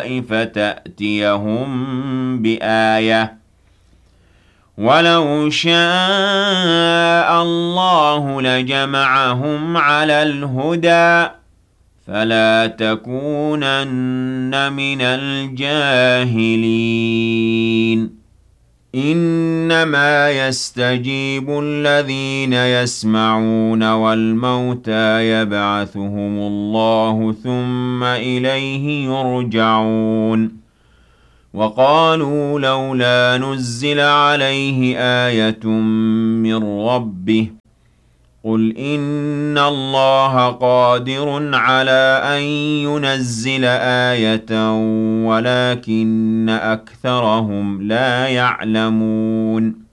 السَّمَاءِ فَتَأْتِيَهُم بِآيَةٍ وَلَوْ شَاءَ اللَّهُ لَجَمَعَهُمْ عَلَى الْهُدَىٰ فَلَا تَكُونَنَّ مِنَ الْجَاهِلِينَ إِنَّمَا يَسْتَجِيبُ الَّذِينَ يَسْمَعُونَ وَالْمَوْتَىٰ يَبْعَثُهُمُ اللَّهُ ثُمَّ إِلَيْهِ يُرْجَعُونَ وَقَالُوا لَوْلَا نُزِّلَ عَلَيْهِ آيَةٌ مِّن رَّبِّهِ قُلْ إِنَّ اللَّهَ قَادِرٌ عَلَىٰ أَن يُنَزِّلَ آيَةً وَلَٰكِنَّ أَكْثَرَهُمْ لَا يَعْلَمُونَ